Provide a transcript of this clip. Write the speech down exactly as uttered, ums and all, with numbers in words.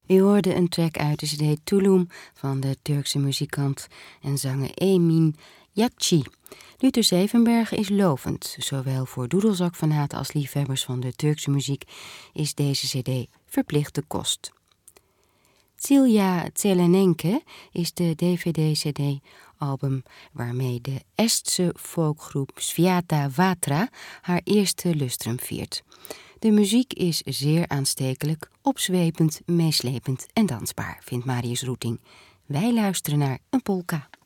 U hoorde een track uit de cd Tulum van de Turkse muzikant en zanger Emin Jakci. Luther Zevenberg is lovend. Zowel voor doedelzakfanaten als liefhebbers van de Turkse muziek is deze cd verplichte kost. Tsilja Zelenenke is de D V D-C D-album waarmee de Estse folkgroep Sviata Vatra haar eerste lustrum viert. De muziek is zeer aanstekelijk, opzwepend, meeslepend en dansbaar, vindt Marius Roeting. Wij luisteren naar een polka.